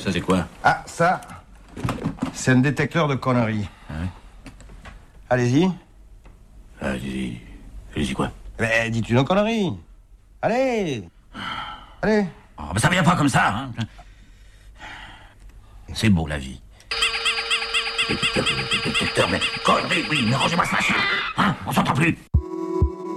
Ça, c'est quoi? Ah, ça, c'est un détecteur de conneries. Ah ouais? Allez-y. Allez-y quoi? Mais dites une connerie. Allez. Allez. Oh, mais ça vient pas comme ça, hein. C'est beau, la vie. Détecteur, mais conneries, oui, mais rangez-moi ce machin. Hein, on s'entend plus.